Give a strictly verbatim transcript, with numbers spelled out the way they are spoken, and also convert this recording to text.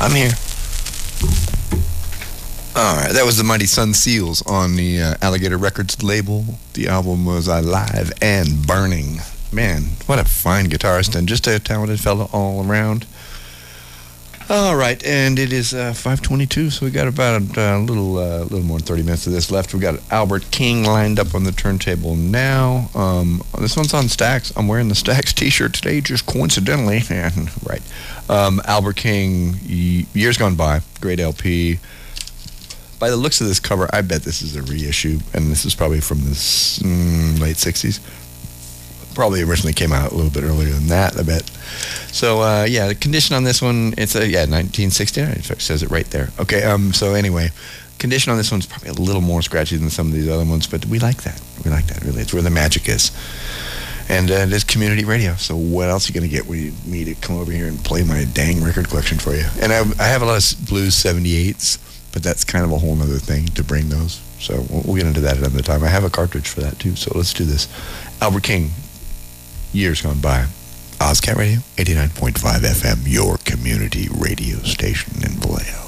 I'm here. All right, that was the Mighty Sun Seals on the uh, Alligator Records label. The album was Alive and Burning. Man, what a fine guitarist and just a talented fellow all around. All right, and it is uh, five twenty-two, so we got about a uh, little, uh, little more than thirty minutes of this left. We got Albert King lined up on the turntable now. Um, this one's on Stax. I'm wearing the Stax T-shirt today, just coincidentally. Right. Um, Albert King, Years Gone By, great L P. By the looks of this cover, I bet this is a reissue, and this is probably from the mm, late sixties. Probably originally came out a little bit earlier than that, I bet. So, uh, yeah, the condition on this one, it's a, yeah, nineteen sixty-nine. In fact, it says it right there. Okay, um, so anyway, condition on this one's probably a little more scratchy than some of these other ones, but we like that. We like that, really. It's where the magic is. And uh, it is community radio, so what else are you going to get when you me to come over here and play my dang record collection for you? And I, I have a lot of blues seventy-eights, but that's kind of a whole other thing to bring those. So we'll, we'll get into that another time. I have a cartridge for that, too, so let's do this. Albert King, Years Gone By. OzCat Radio, eighty-nine point five F M, your community radio station in Vallejo.